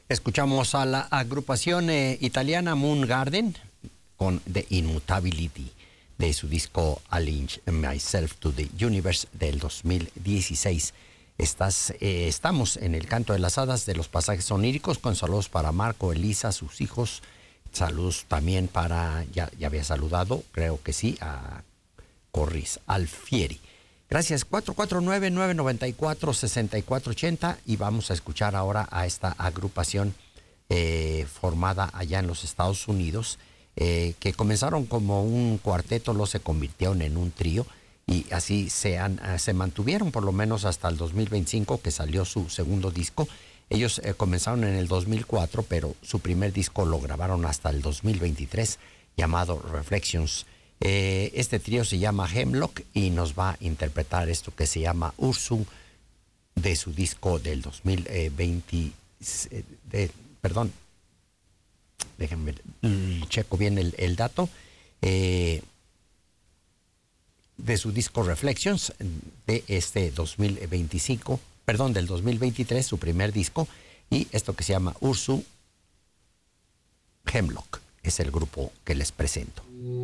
Escuchamos a la agrupación italiana Moon Garden con The Immutability de su disco Align Myself to the Universe del 2016. Estamos en el canto de las hadas de los pasajes oníricos con saludos para Marco, Elisa, sus hijos. Saludos también para, ya había saludado, creo que sí, a Corris Alfieri. Gracias, 449-994-6480 y vamos a escuchar ahora a esta agrupación formada allá en los Estados Unidos, que comenzaron como un cuarteto, luego se convirtieron en un trío y así se mantuvieron por lo menos hasta el 2025 que salió su segundo disco. Ellos comenzaron en el 2004, pero su primer disco lo grabaron hasta el 2023 llamado Reflections. Este trío se llama Hemlock y nos va a interpretar esto que se llama Ursu de su disco del 2020. Perdón, déjenme checo bien el dato. De su disco Reflections de este 2025, perdón, del 2023, su primer disco, y esto que se llama Ursu Hemlock es el grupo que les presento.